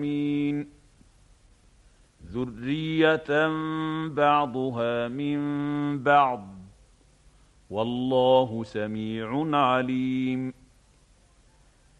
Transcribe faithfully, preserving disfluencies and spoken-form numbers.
مين ذرية بعضها من بعض والله سميع عليم